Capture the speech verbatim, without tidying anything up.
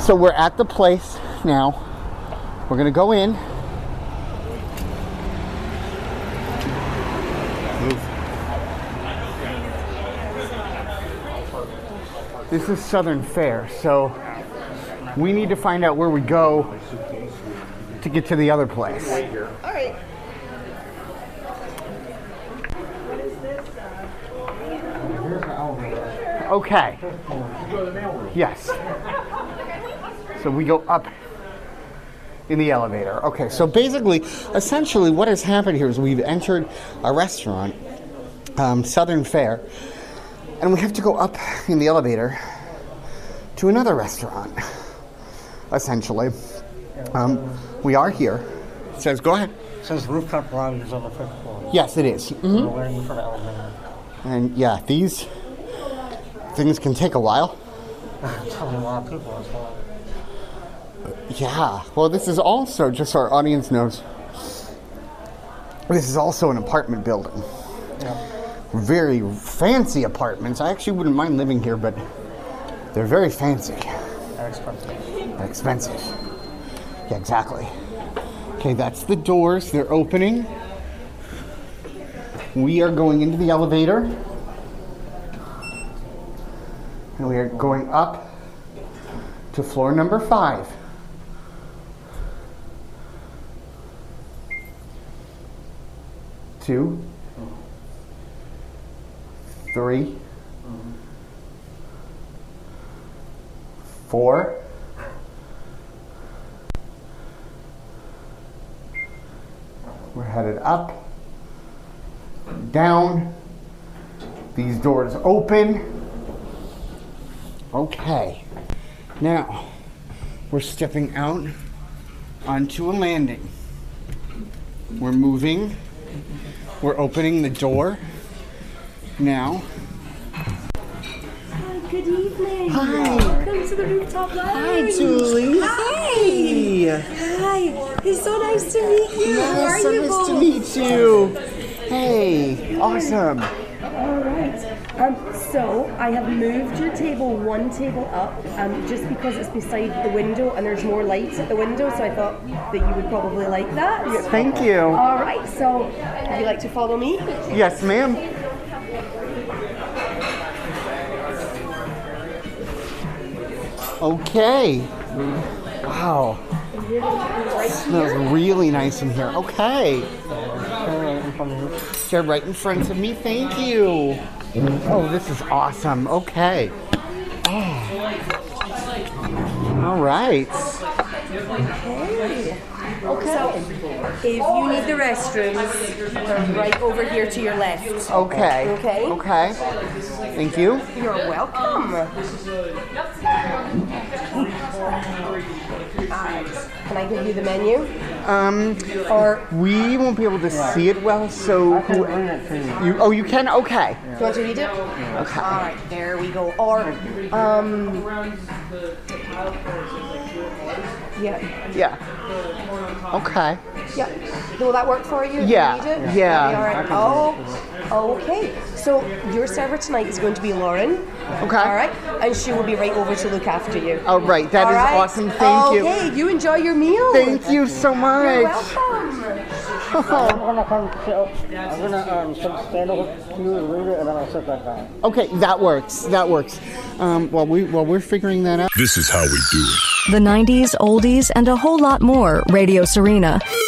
So we're at the place now. We're gonna go in. Move. This is Southern Fare, so we need to find out where we go to get to the other place. All right. Okay. Yes. So we go up in the elevator. Okay, so basically, essentially what has happened here is we've entered a restaurant, um, Southern Fare, and we have to go up in the elevator to another restaurant, essentially. Um, we are here. It says, go ahead. It says Rooftop Lounge is on the fifth floor. Yes, it is. Mm-hmm. We're waiting for the elevator. And yeah, these things can take a while. It's a lot of people as well. Yeah, well, this is also, just so our audience knows, this is also an apartment building. Yeah. Very fancy apartments. I actually wouldn't mind living here, but they're very fancy. They're expensive. They're expensive. Yeah, exactly. Okay, that's the doors. They're opening. We are going into the elevator. And we are going up to floor number five. Two. Three. Four. We're headed up, down. These doors open. Okay. Now, we're stepping out onto a landing. We're moving. We're opening the door. Now. Hi, good evening. Hi. Welcome to the Rooftop Lounge. Hi, Julie. Hi. Hi. It's so nice to meet you. Yes, How are so you nice both? to meet you. Hey, awesome. All right. Um, so I have moved your table one table up, um, just because it's beside the window and there's more lights at the window. So I thought that you would probably like that. Thank you. All right. So would you like to follow me? Yes, ma'am. Okay. Wow. Right Smells here. really nice in here. Okay. Right in front of you. Chair right in front of me. Thank you. Oh, this is awesome. Okay. Oh. All right. Okay. Okay. If you need the restrooms, they're right over here to your left. Okay. Okay. Okay. Thank you. You're welcome. Alright. Can I give you the menu? Um, Or we won't be able to see it well, so who, you? Oh, you can. Okay. do you want to read it? Okay. Alright, there we go. Or, um, yeah. Yeah. Okay. Yeah. Will that work for you? Yeah, You read it? yeah. All right. Oh, okay. So your server tonight is going to be Lauren. Okay. All right. And she will be right over to look after you. All right. That All is right? awesome. Thank you. Okay. You enjoy your meal. Thank you so You're much. welcome. I'm gonna come sit up. I'm gonna um, sit- stand over to you and read it, and then I'll sit back down. Okay, that works. That works. Um, while we while we're figuring that out. This is how we do it. The nineties, oldies, and a whole lot more. Radio Serena.